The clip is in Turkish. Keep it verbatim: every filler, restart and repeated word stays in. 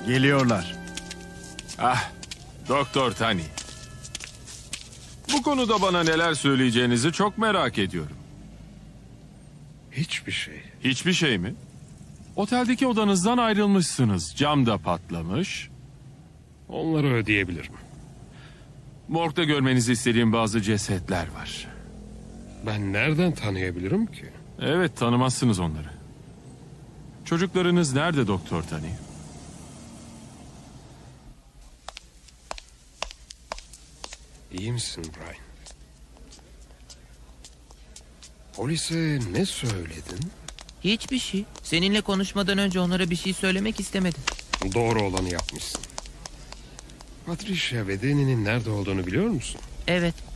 Geliyorlar. Ah, Doktor Tani. Bu konuda bana neler söyleyeceğinizi çok merak ediyorum. Hiçbir şey. Hiçbir şey mi? Oteldeki odanızdan ayrılmışsınız. Cam da patlamış. Onları ödeyebilirim. Morgda görmenizi istediğim bazı cesetler var. Ben nereden tanıyabilirim ki? Evet, tanımazsınız onları. Çocuklarınız nerede Doktor Tani? İyi misin Brian? Polise ne söyledin? Hiçbir şey. Seninle konuşmadan önce onlara bir şey söylemek istemedim. Doğru olanı yapmışsın. Patricia ve Danny'nin nerede olduğunu biliyor musun? Evet,